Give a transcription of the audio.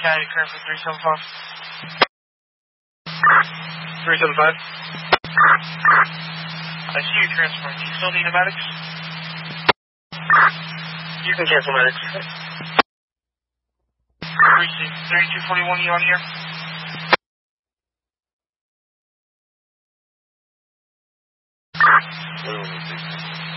County, current for 375. 375. I see you transferring. Do you still need medics? You can cancel medics. 3241, you on here?